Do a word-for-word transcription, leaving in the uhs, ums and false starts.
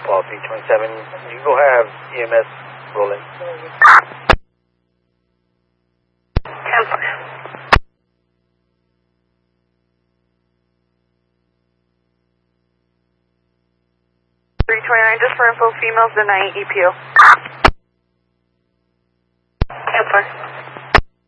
Paul three twenty-seven, you go have E M S rolling. ten four. three twenty-nine, just for info, females, the night E P O.